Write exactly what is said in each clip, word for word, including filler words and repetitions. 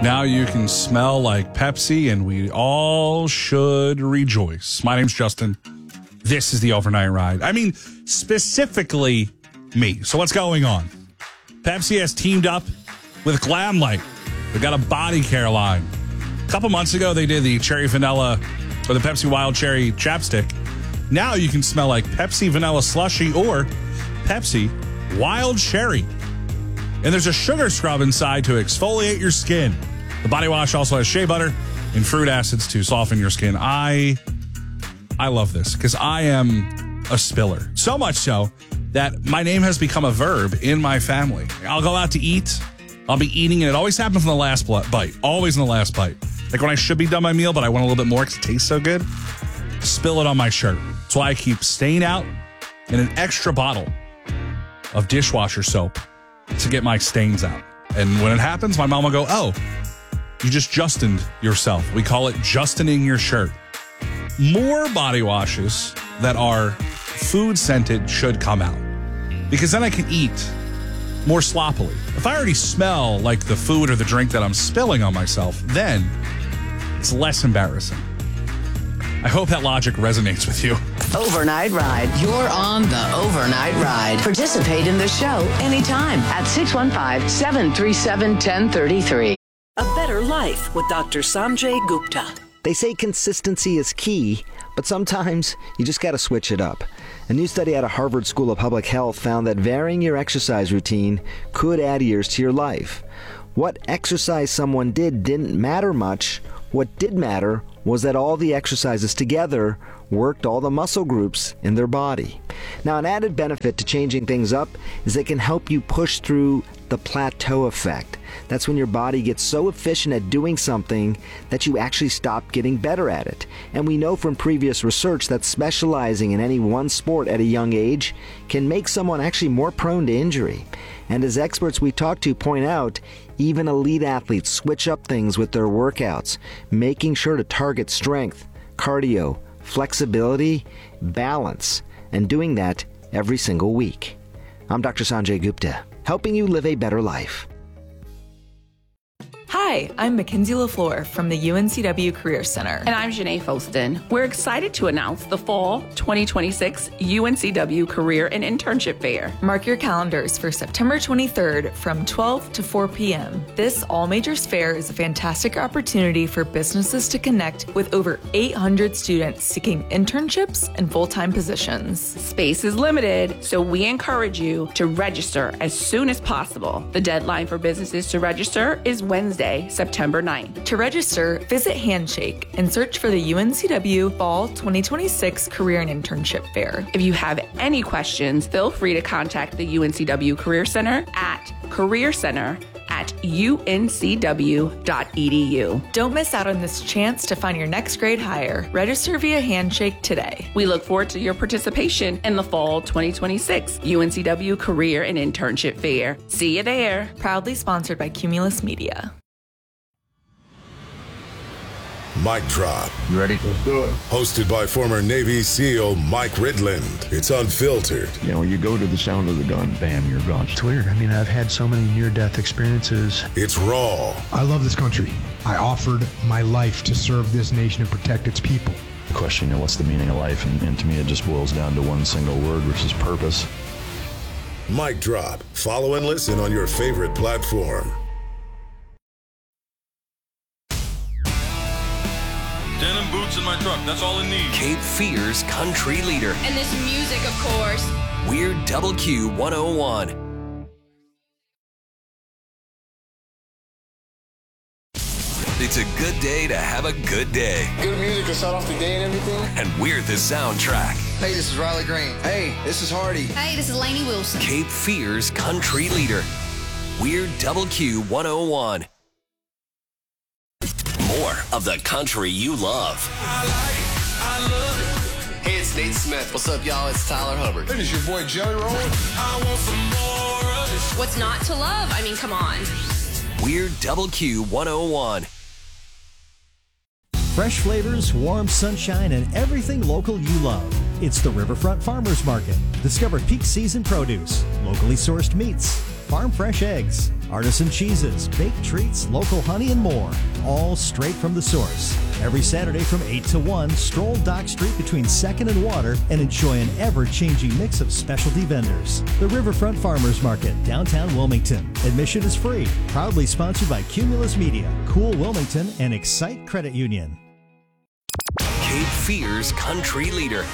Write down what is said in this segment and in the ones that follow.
Now you can smell like Pepsi, and we all should rejoice. My name's Justin. This is the Overnight Ride. I mean, specifically me. So what's going on? Pepsi has teamed up with Glamlight. They got a body care line. A couple months ago, they did the cherry vanilla or the Pepsi Wild Cherry chapstick. Now you can smell like Pepsi Vanilla Slushy or Pepsi Wild Cherry. And there's a sugar scrub inside to exfoliate your skin. The body wash also has shea butter and fruit acids to soften your skin. I I love this because I am a spiller. So much so that my name has become a verb in my family. I'll go out to eat. I'll be eating, and it always happens in the last bite. Always in the last bite. Like when I should be done my meal, but I want a little bit more because it tastes so good. Spill it on my shirt. That's why I keep staying out in an extra bottle of dishwasher soap to get my stains out. And when it happens, my mom will go, oh, you just Justined yourself. We call it Justining your shirt. More body washes that are food scented should come out because then I can eat more sloppily. If I already smell like the food or the drink that I'm spilling on myself, then it's less embarrassing. I hope that logic resonates with you. Overnight Ride. You're on the Overnight Ride. Participate in the show anytime at six one five, seven three seven, one zero three three. A Better Life with Doctor Sanjay Gupta. They say consistency is key, but sometimes you just got to switch it up. A new study out of Harvard School of Public Health found that varying your exercise routine could add years to your life. What exercise someone did didn't matter much. What did matter was that all the exercises together worked all the muscle groups in their body. Now, an added benefit to changing things up is they can help you push through the plateau effect. That's when your body gets so efficient at doing something that you actually stop getting better at it. And we know from previous research that specializing in any one sport at a young age can make someone actually more prone to injury. And as experts we talk to point out, even elite athletes switch up things with their workouts, making sure to target strength, cardio, flexibility, balance, and doing that every single week. I'm Doctor Sanjay Gupta, helping you live a better life. Hi, I'm Mackenzie LaFleur from the U N C W Career Center. And I'm Janae Foston. We're excited to announce the Fall twenty twenty-six U N C W Career and Internship Fair. Mark your calendars for September twenty-third from twelve to four p.m. This all-majors fair is a fantastic opportunity for businesses to connect with over eight hundred students seeking internships and full-time positions. Space is limited, so we encourage you to register as soon as possible. The deadline for businesses to register is Wednesday, September ninth. To register, visit Handshake and search for the U N C W Fall twenty twenty-six Career and Internship Fair. If you have any questions, feel free to contact the U N C W Career Center at Career Center at U N C W dot E D U. Don't miss out on this chance to find your next grade hire. Register via Handshake today. We look forward to your participation in the Fall twenty twenty-six U N C W Career and Internship Fair. See you there. Proudly sponsored by Cumulus Media. Mic Drop. You ready? Let's do it. Hosted by former Navy SEAL Mike Ridland. It's unfiltered. You know, you go to the sound of the gun, bam, you're gone. It's weird. I mean, I've had so many near-death experiences. It's raw. I love this country. I offered my life to serve this nation and protect its people. The question, you know, what's the meaning of life? And, and to me, it just boils down to one single word, which is purpose. Mic Drop. Follow and listen on your favorite platform. Denim boots in my truck, that's all it needs. Cape Fear's country leader. And this music, of course. We're Double Q one oh one. It's a good day to have a good day. Good music to start off the day and everything. And we're the soundtrack. Hey, this is Riley Green. Hey, this is Hardy. Hey, this is Lainey Wilson. Cape Fear's country leader. We're Double Q one oh one. More of the country you love. I like, I love it. Hey, it's Nate Smith. What's up, y'all? It's Tyler Hubbard. Hey, this is your boy Jelly Roll. I want some more of this. What's not to love? I mean, come on. We're Double Q one oh one. Fresh flavors, warm sunshine, and everything local you love. It's the Riverfront Farmers Market. Discover peak season produce, locally sourced meats, farm fresh eggs, artisan cheeses, baked treats, local honey, and more. All straight from the source. Every Saturday from eight to one, stroll Dock Street between second and Water and enjoy an ever-changing mix of specialty vendors. The Riverfront Farmers Market, downtown Wilmington. Admission is free. Proudly sponsored by Cumulus Media, Cool Wilmington, and Excite Credit Union. Cape Fear's country leader.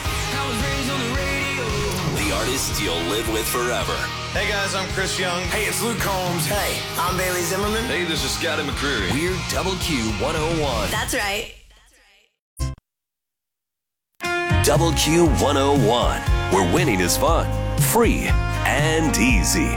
The artist you'll live with forever. Hey guys, I'm Chris Young. Hey, it's Luke Combs. Hey, I'm Bailey Zimmerman. Hey, this is Scotty McCreery. We're Double Q one oh one. That's right. Double Q one oh one, where winning is fun, free, and easy.